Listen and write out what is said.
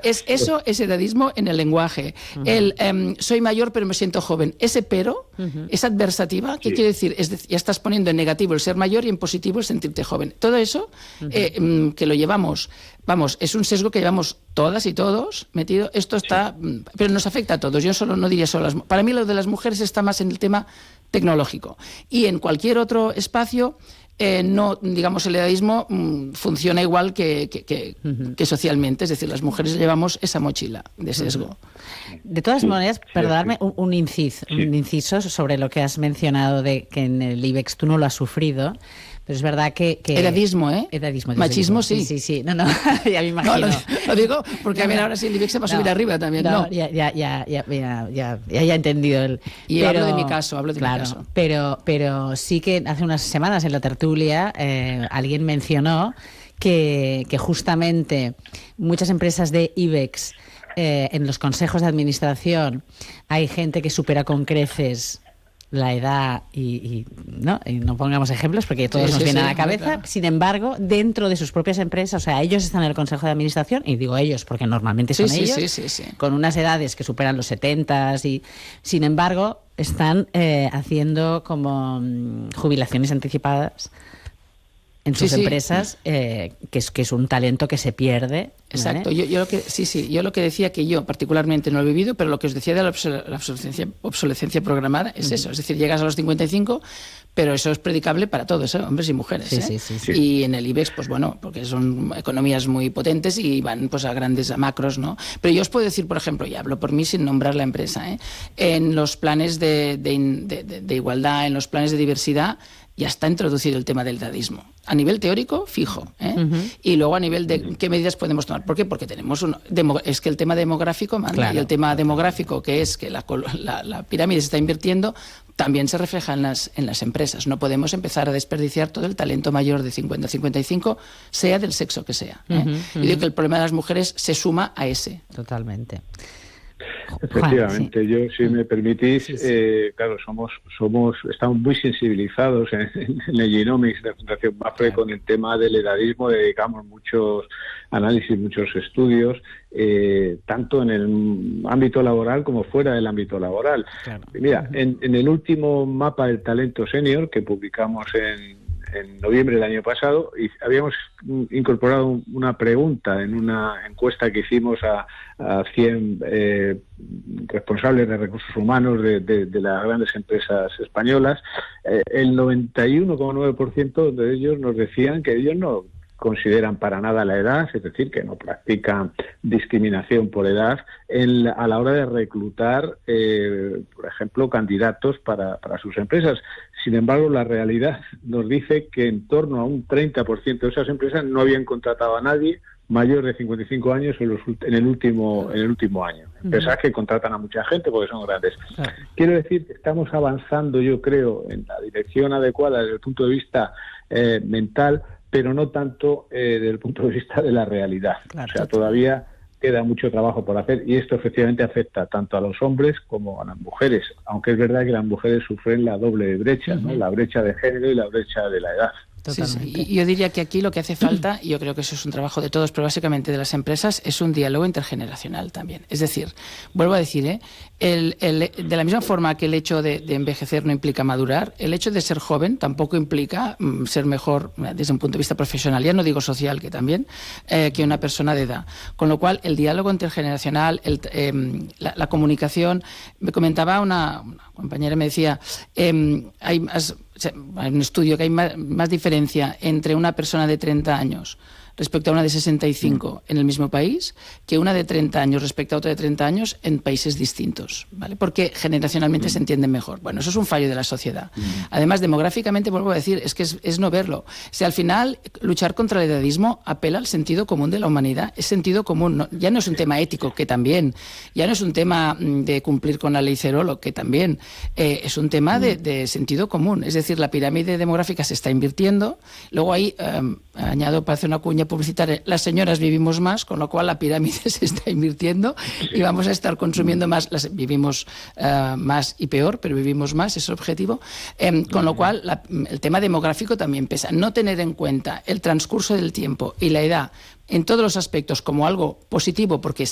es eso, es edadismo en el lenguaje. Soy mayor pero me siento joven. Ese pero, esa adversativa, ¿qué quiere decir? Ya estás poniendo en negativo el ser mayor y en positivo el sentirte joven. Todo eso, que lo llevamos, vamos, es un sesgo que llevamos todas y todos metido. Esto está, pero nos afecta a todos. Yo no diría solo para mí lo de las mujeres está más en el tema tecnológico. Y en cualquier otro espacio, no, digamos, el edadismo funciona igual que socialmente. Es decir, las mujeres llevamos esa mochila de sesgo. De todas maneras, perdonadme un inciso sobre lo que has mencionado de que en el IBEX tú no lo has sufrido. Pero es verdad que... Edadismo, ¿eh? Edadismo. Machismo, sí. Sí. No, ya me imagino. No, lo digo porque a ver, ahora sí el IBEX se va a subir arriba también. No. Ya he entendido el... Y pero, hablo de mi caso, mi caso. Pero sí que hace unas semanas en la tertulia alguien mencionó que justamente muchas empresas de IBEX en los consejos de administración hay gente que supera con creces la edad y no pongamos ejemplos porque todos nos vienen a la cabeza. Claro. Sin embargo, dentro de sus propias empresas, o sea, ellos están en el consejo de administración, y digo ellos porque normalmente son ellos, con unas edades que superan los 70 y, sin embargo, están haciendo como jubilaciones anticipadas en sus empresas, que es un talento que se pierde. Exacto. Yo lo que decía, que yo particularmente no lo he vivido, pero lo que os decía de la obsolescencia programada es eso. Es decir, llegas a los 55, pero eso es predicable para todos, hombres y mujeres. Sí. Y en el IBEX, pues bueno, porque son economías muy potentes y van pues a macros, ¿no? Pero yo os puedo decir, por ejemplo, y hablo por mí sin nombrar la empresa, en los planes de igualdad, en los planes de diversidad, ya está introducido el tema del edadismo. A nivel teórico, fijo. Y luego a nivel de qué medidas podemos tomar. ¿Por qué? Porque tenemos es que el tema demográfico manda. Claro. Y el tema demográfico, que es que la pirámide se está invirtiendo, también se refleja en las empresas. No podemos empezar a desperdiciar todo el talento mayor de 50 a 55, sea del sexo que sea. Y digo que el problema de las mujeres se suma a ese. Totalmente. Efectivamente, Juan, yo, si me permitís, claro, estamos muy sensibilizados en el Genomics de la Fundación Mapfre con el tema del edadismo. Dedicamos muchos análisis, muchos estudios, tanto en el ámbito laboral como fuera del ámbito laboral. Claro. Mira, en el último mapa del talento senior que publicamos en noviembre del año pasado, y habíamos incorporado una pregunta en una encuesta que hicimos a 100 responsables de recursos humanos de las grandes empresas españolas. El 91,9% de ellos nos decían que ellos no consideran para nada la edad, es decir, que no practican discriminación por edad a la hora de reclutar, por ejemplo, candidatos para sus empresas. Sin embargo, la realidad nos dice que en torno a un 30% de esas empresas no habían contratado a nadie mayor de 55 años en el último año. Empresas que contratan a mucha gente porque son grandes. Quiero decir que estamos avanzando, yo creo, en la dirección adecuada desde el punto de vista mental, pero no tanto desde el punto de vista de la realidad. Claro. O sea, todavía queda mucho trabajo por hacer, y esto efectivamente afecta tanto a los hombres como a las mujeres, aunque es verdad que las mujeres sufren la doble brecha, ¿no? La brecha de género y la brecha de la edad. Sí. Y yo diría que aquí lo que hace falta, y yo creo que eso es un trabajo de todos, pero básicamente de las empresas, es un diálogo intergeneracional también. Es decir, vuelvo a decir, de la misma forma que el hecho de envejecer no implica madurar, el hecho de ser joven tampoco implica ser mejor desde un punto de vista profesional, ya no digo social, que también, que una persona de edad. Con lo cual, el diálogo intergeneracional, la comunicación, me comentaba una compañera, me decía, hay un estudio que hay más diferencia entre una persona de 30 años respecto a una de 65 en el mismo país que una de 30 años respecto a otra de 30 años en países distintos, ¿vale? Porque generacionalmente se entienden mejor. Bueno, eso es un fallo de la sociedad. Además, demográficamente, vuelvo a decir, es que es no verlo. O sea, al final, luchar contra el edadismo apela al sentido común de la humanidad. Es sentido común. Ya no es un tema ético, que también. Ya no es un tema de cumplir con la ley Cerolo, que también. Es un tema de sentido común. Es decir, la pirámide demográfica se está invirtiendo. Luego ahí, añado, para hacer una cuña publicitaria, las señoras vivimos más, con lo cual la pirámide se está invirtiendo y vamos a estar consumiendo más. Vivimos más y peor, pero vivimos más, es el objetivo. Con lo cual, el tema demográfico también pesa. No tener en cuenta el transcurso del tiempo y la edad en todos los aspectos como algo positivo, porque